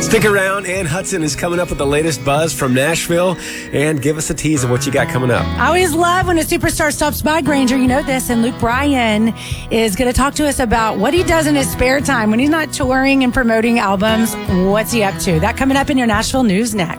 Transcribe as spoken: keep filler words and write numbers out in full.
Stick around. Ann Hudson is coming up with the latest buzz from Nashville. And give us a tease of what you got coming up. I always love when a superstar stops by, Granger. You know this. And Luke Bryan is going to talk to us about what he does in his spare time when he's not touring and promoting albums. What's he up to? That coming up in your Nashville News next.